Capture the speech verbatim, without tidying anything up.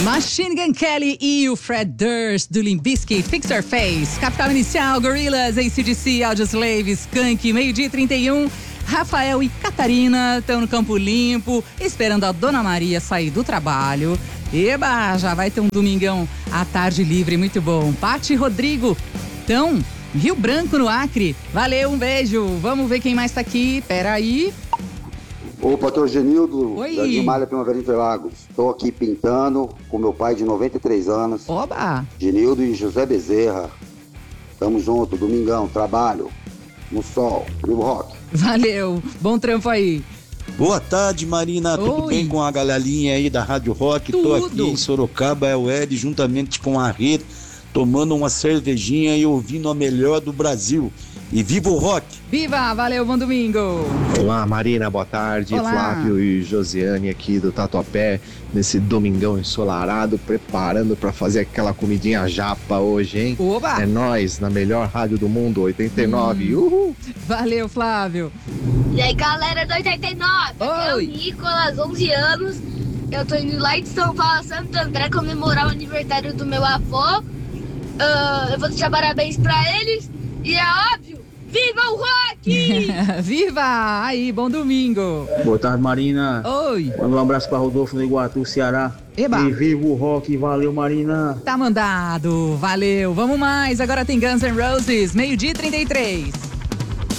Machine Gun Kelly e o Fred Durst do Limp Bizkit, Fix Your Face. Capital Inicial, Gorillaz, A C D C, Audioslave, Skank, meio-dia e trinta e um. Rafael e Catarina estão no Campo Limpo, esperando a Dona Maria sair do trabalho. Eba, já vai ter um domingão à tarde livre, muito bom. Pati e Rodrigo estão em Rio Branco, no Acre. Valeu, um beijo. Vamos ver quem mais tá aqui. Peraí. Opa, aqui é o Genildo, Oi. Jardim Malha, Primavera Interlagos. Estou aqui pintando com meu pai de noventa e três anos. Oba! Genildo e José Bezerra. Tamo junto, domingão, trabalho, no sol, Vivo Rock. Valeu, bom trampo aí. Boa tarde, Marina. Tudo Oi. bem com a galerinha aí da Rádio Rock? Tudo. Tô aqui em Sorocaba, é o Ed, juntamente com a Rede, tomando uma cervejinha e ouvindo a melhor do Brasil. E viva o rock! Viva, valeu, bom domingo. Olá, Marina, boa tarde. Olá. Flávio e Josiane aqui do Tatuapé, nesse domingão ensolarado, preparando para fazer aquela comidinha japa hoje, hein? Oba! É nóis, na melhor rádio do mundo, oitenta e nove. Hum. Uhul! Valeu, Flávio. E aí, galera do oitenta e nove, aqui é o Oi. Nicolas, onze anos. Eu tô indo lá de São Paulo, Santo André, comemorar o aniversário do meu avô. Ah, eu vou deixar parabéns pra eles. E é óbvio, viva o rock! Viva! Aí, bom domingo. Boa tarde, Marina. Oi. Manda um abraço para Rodolfo no Iguatu, Ceará. Eba. E viva o rock, valeu, Marina. Tá mandado, valeu. Vamos mais, agora tem Guns N' Roses, meio-dia e trinta e três.